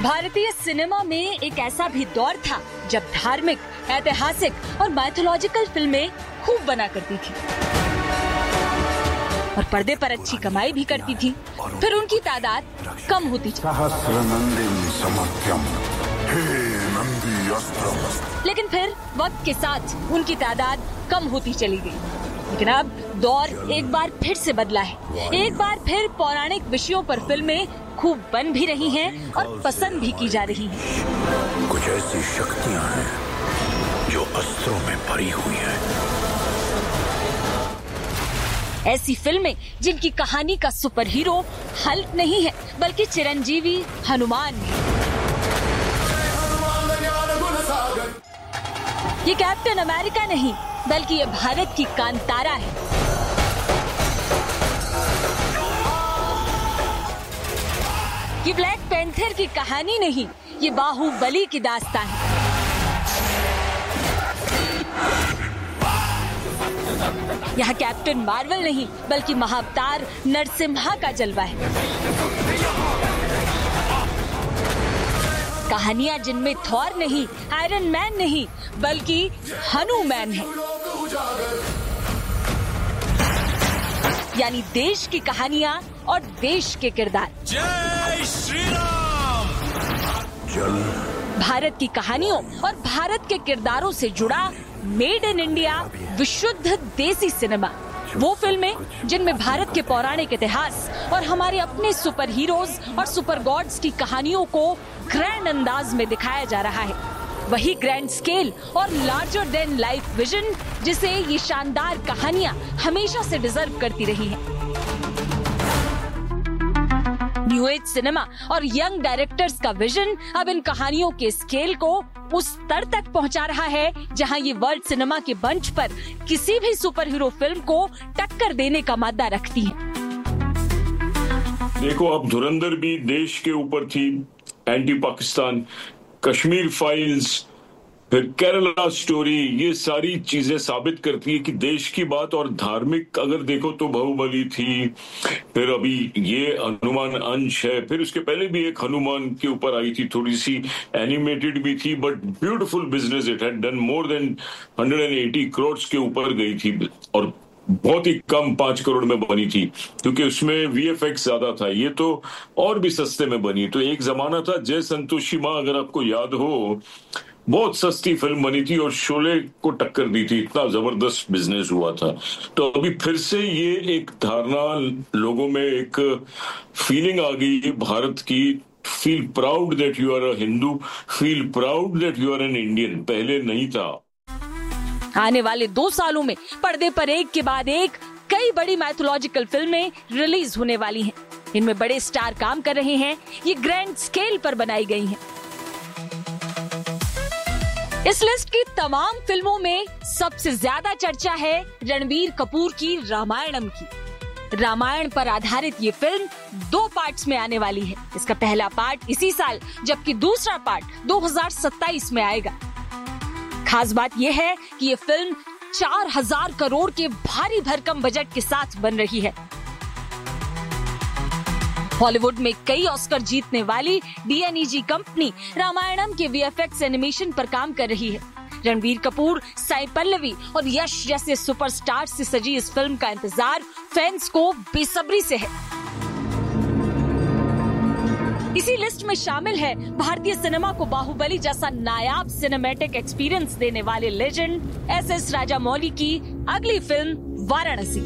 भारतीय सिनेमा में एक ऐसा भी दौर था जब धार्मिक, ऐतिहासिक और माइथोलॉजिकल फिल्में खूब बना करती थी और पर्दे पर अच्छी कमाई भी करती थी। फिर उनकी तादाद कम होती चली। लेकिन फिर वक्त के साथ उनकी तादाद कम होती चली गई। लेकिन अब दौर एक बार फिर से बदला है। एक बार फिर पौराणिक विषयों पर फिल्में खूब बन भी रही हैं और पसंद भी की जा रही हैं। कुछ ऐसी शक्तियां हैं जो अस्त्रों में भरी हुई हैं। ऐसी फिल्में जिनकी कहानी का सुपर हीरो हल्क नहीं है बल्कि चिरंजीवी हनुमान है। ये कैप्टन अमेरिका नहीं बल्कि ये भारत की कांतारा है। ये ब्लैक पैंथर की कहानी नहीं, ये बाहुबली की दास्तान है। यहाँ कैप्टन मार्वल नहीं बल्कि महाअवतार नरसिम्हा का जलवा है। कहानियां जिनमें थॉर नहीं, आयरन मैन नहीं बल्कि हनुमान है। यानी देश की कहानियां और देश के किरदार। जय श्री राम। भारत की कहानियों और भारत के किरदारों से जुड़ा मेड इन इंडिया विशुद्ध देसी सिनेमा। वो फिल्में जिनमें भारत के पौराणिक इतिहास और हमारे अपने सुपर हीरोज और सुपर गॉड्स की कहानियों को ग्रैंड अंदाज में दिखाया जा रहा है। वही ग्रैंड स्केल और लार्जर देन लाइफ विजन जिसे ये शानदार कहानियां हमेशा से डिजर्व करती रही हैं। न्यू एज सिनेमा और यंग डायरेक्टर्स का विजन अब इन कहानियों के स्केल को उस स्तर तक पहुंचा रहा है जहां ये वर्ल्ड सिनेमा के मंच पर किसी भी सुपर हीरो फिल्म को टक्कर देने का मादा रखती है। देखो, अब धुरंधर भी देश के ऊपर थी, एंटी पाकिस्तान, कश्मीर फाइल्स, फिर केरला स्टोरी, ये सारी चीजें साबित करती है कि देश की बात। और धार्मिक अगर देखो तो बाहुबली थी, फिर अभी ये हनुमान अंश है, फिर उसके पहले भी एक हनुमान के ऊपर आई थी, थोड़ी सी एनिमेटेड भी थी, but beautiful business. It had done more than 180 crore के ऊपर गई थी और बहुत ही कम 5 करोड़ में बनी थी क्योंकि उसमें VFX ज्यादा था। ये तो और भी सस्ते में बनी। तो एक जमाना था जय संतोषी माँ, अगर आपको याद हो, बहुत सस्ती फिल्म बनी थी और शोले को टक्कर दी थी। इतना जबरदस्त बिजनेस हुआ था। तो अभी फिर से ये एक धारणा लोगों में, एक फीलिंग आ गई है भारत की। Feel proud that you are a Hindu, feel proud that you are an Indian. पहले नहीं था। आने वाले 2 सालों में पर्दे पर एक के बाद एक कई बड़ी माइथोलॉजिकल फिल्में रिलीज होने वाली हैं। इनमें बड़े स्टार काम कर रहे हैं। ये ग्रैंड स्केल पर बनाई गई हैं। इस लिस्ट की तमाम फिल्मों में सबसे ज्यादा चर्चा है रणबीर कपूर की रामायणम की। रामायण पर आधारित ये फिल्म 2 पार्ट्स में आने वाली है। इसका पहला पार्ट इसी साल जबकि दूसरा पार्ट 2027 में आएगा। खास बात यह है कि ये फिल्म 4000 करोड़ के भारी भरकम बजट के साथ बन रही है। हॉलीवुड में कई ऑस्कर जीतने वाली DNEG कंपनी रामायणम के VFX एनिमेशन पर काम कर रही है। रणबीर कपूर, साई पल्लवी और यश जैसे सुपरस्टार से सजी इस फिल्म का इंतजार फैंस को बेसब्री से है। इसी लिस्ट में शामिल है भारतीय सिनेमा को बाहुबली जैसा नायाब सिनेमैटिक एक्सपीरियंस देने वाले लेजेंड SS राजामौली की अगली फिल्म वाराणसी।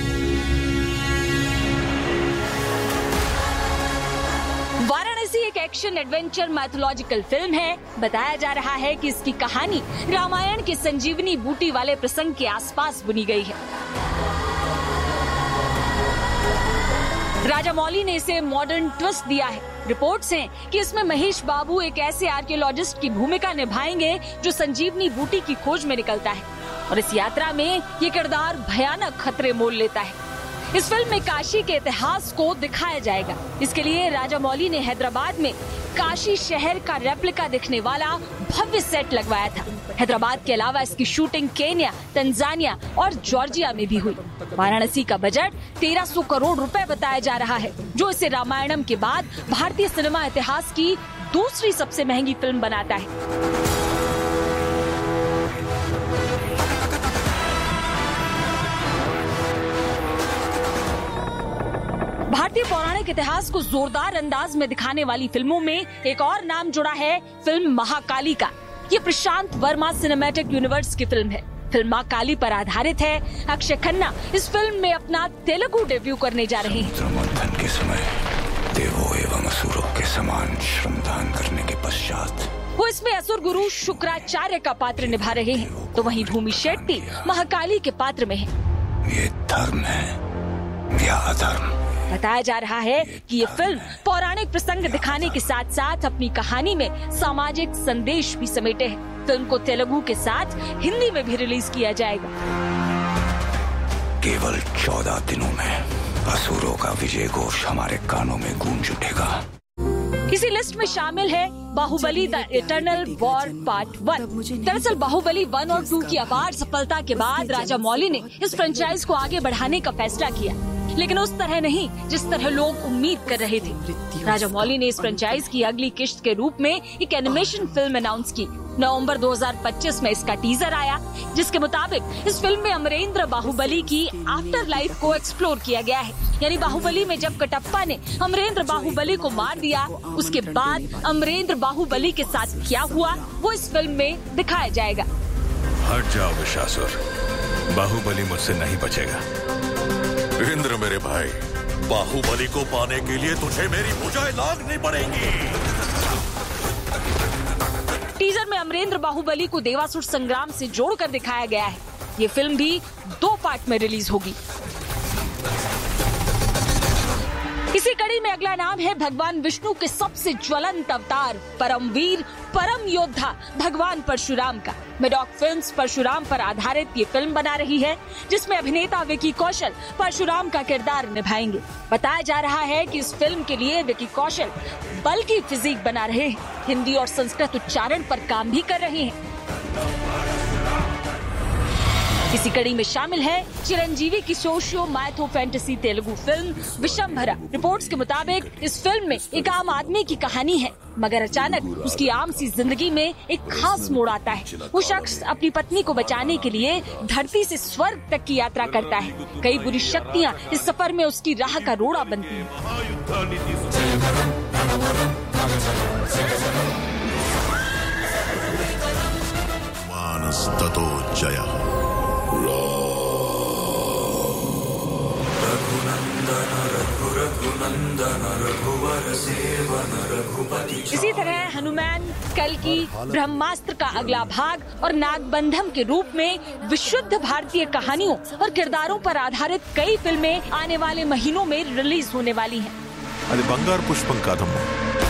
वाराणसी एक एक्शन एडवेंचर माइथोलॉजिकल फिल्म है। बताया जा रहा है कि इसकी कहानी रामायण के संजीवनी बूटी वाले प्रसंग के आसपास बुनी गई है। राजामौली ने इसे मॉडर्न ट्विस्ट दिया है। रिपोर्ट्स हैं कि इसमें महेश बाबू एक ऐसे आर्कियोलॉजिस्ट की भूमिका निभाएंगे जो संजीवनी बूटी की खोज में निकलता है और इस यात्रा में ये किरदार भयानक खतरे मोल लेता है। इस फिल्म में काशी के इतिहास को दिखाया जाएगा। इसके लिए राजामौली ने हैदराबाद में काशी शहर का रेप्लिका दिखने वाला भव्य सेट लगवाया था। हैदराबाद के अलावा इसकी शूटिंग केन्या, तंजानिया और जॉर्जिया में भी हुई। वाराणसी का बजट 1300 करोड़ रुपए बताया जा रहा है, जो इसे रामायणम के बाद भारतीय सिनेमा इतिहास की दूसरी सबसे महंगी फिल्म बनाता है। भारतीय पौराणिक इतिहास को जोरदार अंदाज में दिखाने वाली फिल्मों में एक और नाम जुड़ा है फिल्म महाकाली का। ये प्रशांत वर्मा सिनेमैटिक यूनिवर्स की फिल्म है। फिल्म महाकाली पर आधारित है। अक्षय खन्ना इस फिल्म में अपना तेलुगु डेब्यू करने जा रहे हैं। मंथन के समय देवों एवं असुरों के समान श्रमदान करने के पश्चात वो इसमें असुर गुरु शुक्राचार्य का पात्र निभा रहे हैं, तो वहीं भूमि शेट्टी महाकाली के पात्र में है। ये धर्म है या अधर्म? बताया जा रहा है कि ये फिल्म पौराणिक प्रसंग दिखाने के साथ साथ अपनी कहानी में सामाजिक संदेश भी समेटे है। फिल्म को तेलुगु के साथ हिंदी में भी रिलीज किया जाएगा। केवल 14 दिनों में असुरों का विजय घोष हमारे कानों में गूंज उठेगा। इसी लिस्ट में शामिल है Baahubali the eternal war part 1। दरअसल बाहुबली 1 और 2 की अपार सफलता के बाद राजा मौली ने इस फ्रेंचाइज को आगे बढ़ाने का फैसला किया, लेकिन उस तरह नहीं जिस तरह लोग उम्मीद कर रहे थे। राजा मौली ने इस फ्रेंचाइज की अगली किश्त के रूप में एक एनिमेशन फिल्म अनाउंस की। नवंबर 2025 में इसका टीजर आया, जिसके मुताबिक इस फिल्म में अमरेंद्र बाहुबली की आफ्टर लाइफ को एक्सप्लोर किया गया है। यानी बाहुबली में जब कटप्पा ने अमरेंद्र बाहुबली को मार दिया, उसके बाद अमरेंद्र बाहुबली के साथ क्या हुआ वो इस फिल्म में दिखाया जाएगा। हट जाओ विशासुर, बाहुबली मुझसे नहीं बचेगा। इंद्र मेरे भाई, बाहुबली को पाने के लिए तुझे मेरी भुजाएं लागनी पड़ेंगी। टीजर में अमरेंद्र बाहुबली को देवासुर संग्राम से जोड़कर दिखाया गया है। ये फिल्म भी 2 पार्ट में रिलीज होगी। इसी कड़ी में अगला नाम है भगवान विष्णु के सबसे ज्वलंत अवतार, परमवीर परम योद्धा भगवान परशुराम का। मेडॉक फिल्म्स परशुराम पर आधारित ये फिल्म बना रही है, जिसमें अभिनेता विकी कौशल परशुराम का किरदार निभाएंगे। बताया जा रहा है कि इस फिल्म के लिए विकी कौशल बल्कि फिजिक बना रहे हैं, हिंदी और संस्कृत उच्चारण पर काम भी कर रहे हैं। इसी कड़ी में शामिल है चिरंजीवी की socio mytho fantasy Telugu film विशंभरा। Reports के मुताबिक इस फिल्म में एक आम आदमी की कहानी है, मगर अचानक उसकी आम सी जिंदगी में एक खास मोड़ आता है। वो शख्स अपनी पत्नी को बचाने के लिए धरती से स्वर्ग तक की यात्रा करता है। कई बुरी शक्तियाँ इस सफर में उसकी राह का रोड़ा बनती हैं। मानस्ततो जयः। इसी तरह हनुमान, कल्कि, ब्रह्मास्त्र का अगला भाग और नागबंधम के रूप में विशुद्ध भारतीय कहानियों और किरदारों पर आधारित कई फिल्में आने वाले महीनों में रिलीज होने वाली हैं। अरे बंगार पुष्पं कादम्ब।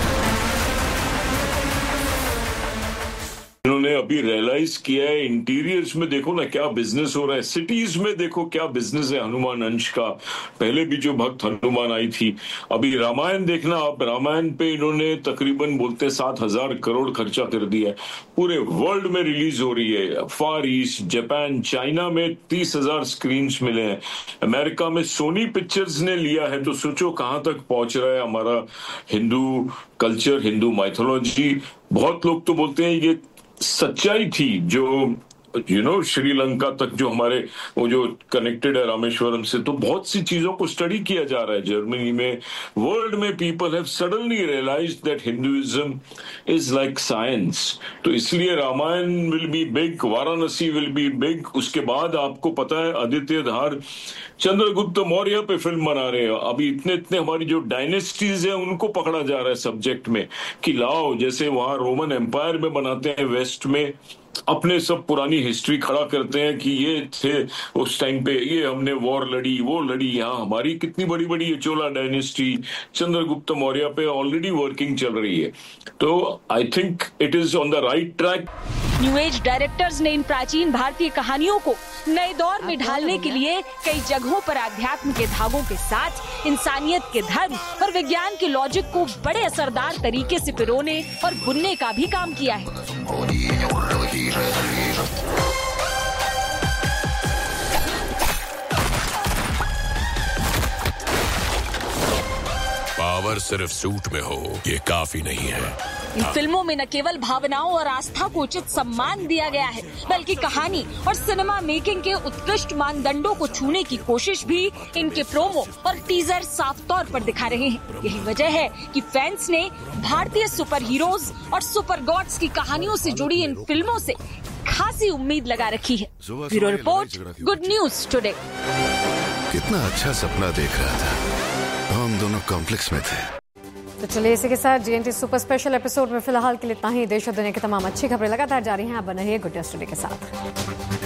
इन्होंने अभी रियलाइज किया है, इंटीरियर्स में देखो ना क्या बिजनेस हो रहा है, सिटीज में देखो क्या बिजनेस है हनुमान अंश का। पहले भी जो भक्त हनुमान आई थी, अभी रामायण देखना आप, रामायण पे इन्होंने तकरीबन बोलते 7,000 करोड़ खर्चा कर दिया है। पूरे वर्ल्ड में रिलीज हो रही है, फार ईस्ट, जापान, चाइना में 30,000 स्क्रीन मिले हैं। अमेरिका में सोनी पिक्चर्स ने लिया है, तो सोचो कहाँ तक पहुंच रहा है हमारा हिंदू कल्चर, हिंदू माइथोलॉजी। बहुत लोग तो बोलते हैं ये सच्चाई थी, जो श्रीलंका तक जो हमारे वो जो कनेक्टेड है रामेश्वरम से, तो बहुत सी चीजों को स्टडी किया जा रहा है जर्मनी में, वर्ल्ड में। People have suddenly realised that Hinduism is like science. तो इसलिए Ramayan will be big, Varanasi will be big. उसके बाद आपको पता है आदित्य धार चंद्रगुप्त मौर्य पे फिल्म बना रहे हैं। अभी इतने हमारी जो डायनेस्टीज है उनको पकड़ा जा रहा है सब्जेक्ट में, कि लाओ जैसे वहां रोमन एम्पायर में बनाते हैं वेस्ट में, अपने सब पुरानी हिस्ट्री खड़ा करते हैं कि ये थे उस टाइम पे, ये हमने वॉर लड़ी, वो लड़ी। यहाँ हमारी कितनी बड़ी बड़ी ये चोला डायनेस्टी चंद्रगुप्त मौर्य पे ऑलरेडी वर्किंग चल रही है। तो I think it is on the right track. New age directors ने इन प्राचीन भारतीय कहानियों को नए दौर में ढालने के लिए कई जगहों पर अध्यात्म के धागों के साथ इंसानियत के धर्म और विज्ञान के लॉजिक को बड़े असरदार तरीके से पिरोने और बुनने का भी काम किया है। पावर सिर्फ सूट में हो ये काफी नहीं है, इन था। फिल्मों में न केवल भावनाओं और आस्था को उचित सम्मान दिया गया है, बल्कि कहानी और सिनेमा मेकिंग के उत्कृष्ट मानदंडों को छूने की कोशिश भी इनके प्रोमो और टीजर साफ तौर पर दिखा रहे हैं। यही वजह है कि फैंस ने भारतीय सुपर हीरोज और सुपर गॉड्स की कहानियों से जुड़ी इन फिल्मों से खासी उम्मीद लगा रखी है। Bureau report, good news today. कितना अच्छा सपना देख रहा था, हम दोनों कॉम्प्लेक्स में थे। तो चलिए इसी के साथ GNT सुपर स्पेशल एपिसोड में फिलहाल के लिए इतना ही। देश और दुनिया की तमाम अच्छी खबरें लगातार जारी हैं। आप बने रहिए गुड न्यूज टुडे के साथ।